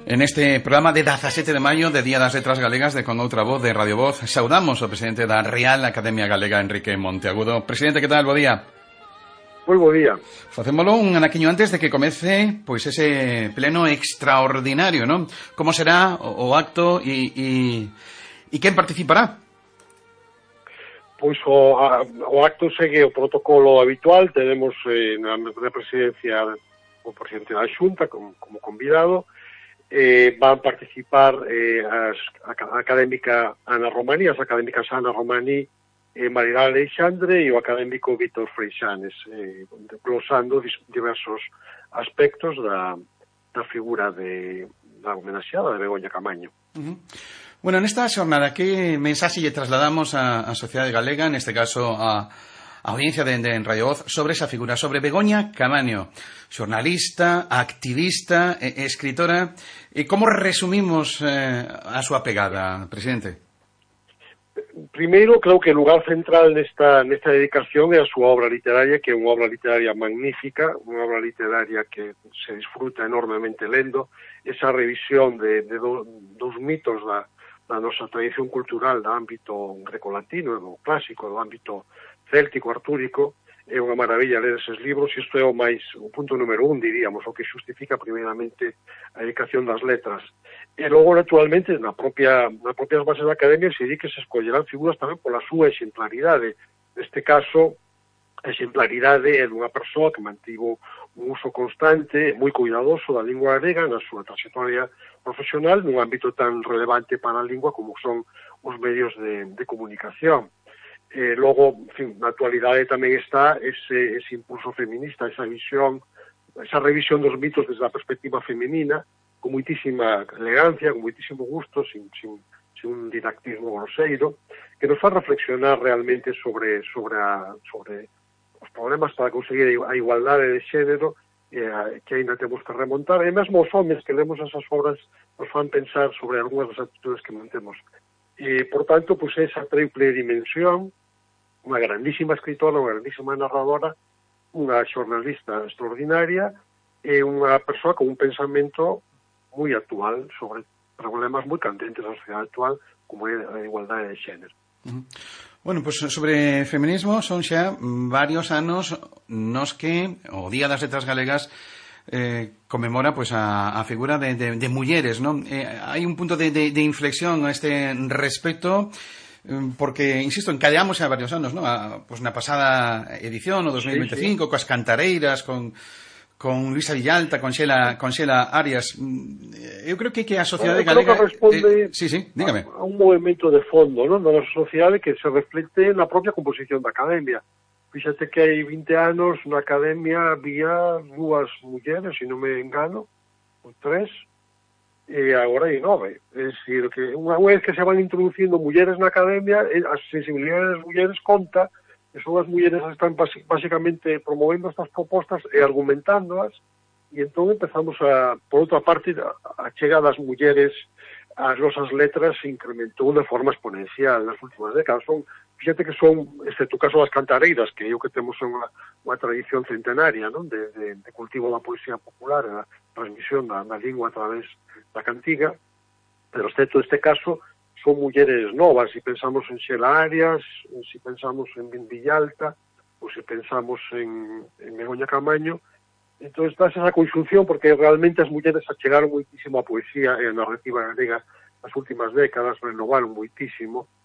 En este programa de 17 de maio, de Día das Letras Galegas, de Con Outra Voz, de Radio Voz, saudamos ao presidente da Real Academia Galega, Enrique Monteagudo. Presidente, que tal? Bo día. Moi bo día. Facémolo un anaquiño antes de que comece pois ese pleno extraordinario, non? Como será o acto e quen participará? Pois o acto segue o protocolo habitual. Tenemos na presidencia o presidente da Xunta como convidado. Van participar a académica Ana Romaní, as académicas Ana Romaní, Marilá Aleixandre e o académico Víctor Freixanes, glosando diversos aspectos da figura da homenaxeada de Begoña Camaño. Bueno, nesta xornada, que mensaxe lle trasladamos á sociedade galega, neste caso a audiencia de Radio Voz, sobre esa figura, sobre Begoña Camaño, xornalista, activista, escritora? E como resumimos a súa pegada, presidente? Primeiro, creo que o lugar central nesta dedicación é a súa obra literaria, que é unha obra literaria magnífica, unha obra literaria que se disfruta enormemente lendo. Esa revisión de dos mitos da nosa tradición cultural, do ámbito grecolatino, do clásico, do ámbito céltico, artúrico, é unha maravilla ler eses libros, e isto é o punto número 1, diríamos, o que xustifica primeiramente a dedicación das letras. E logo, naturalmente, nas propias bases da Academia se di que se escollerán figuras tamén pola súa exemplaridade. Neste caso, a exemplaridade é dunha persoa que mantivo un uso constante, moi cuidadoso da lingua galega na súa trayectoria profesional nun ámbito tan relevante para a lingua como son os medios de comunicación. Logo, en fin, na actualidade tamén está ese impulso feminista, esa revisión dos mitos desde a perspectiva femenina, con moitísima elegancia, con moitísimo gusto, sin un didactismo groseiro, que nos fa reflexionar realmente sobre os problemas para conseguir a igualdade de xénero, que ainda temos que remontar, e mesmo os homes que lemos esas obras nos fan pensar sobre algunhas das actitudes que mantemos. Por tanto, pues esa triple dimensión, unha grandísima escritora, unha grandísima narradora, unha xornalista extraordinaria e unha persoa con un pensamento moi actual sobre problemas moi candentes da sociedade actual, como é a igualdade de xénero. Bueno, pues sobre feminismo son xa varios anos nos que o Día das Letras Galegas conmemora pues a figura de mulleres, ¿no? Hai un punto de inflexión a este respecto, porque, insisto, encadeamos a varios anos, ¿no? Pues na pasada edición, o 2025, sí. Coas cantareiras, con Luisa Villalta, con Xela Arias. Eu creo que a sociedade galega responde sí, dígame. A un movimento de fondo, ¿no? Da nosa sociedade que se reflecte na propia composición da Academia. Fíxate que hai 20 anos na Academia había 2 mulleres, se non me engano, ou 3, e agora hai 9. É dicir, que unha vez que se van introducindo mulleres na Academia, a sensibilidade das mulleres conta, e son as mulleres que están basicamente promovendo estas propostas e argumentándoas, e entón empezamos por outra parte, a chegada das mulleres as nosas letras se incrementou de forma exponencial nas últimas décadas. Fíxate que excepto o caso das cantareiras, que é o que temos unha tradición centenaria, non? De cultivo da poesía popular, a transmisión da lingua a través da cantiga, pero excepto este caso, son mulleres novas. Se pensamos en Xela Arias, se pensamos en Villalta, ou se pensamos en Begoña Camaño, entón está esa conxunción, porque realmente as mulleres achegaron moitísimo a poesía e a narrativa galega nas últimas décadas, renovaron moitísimo,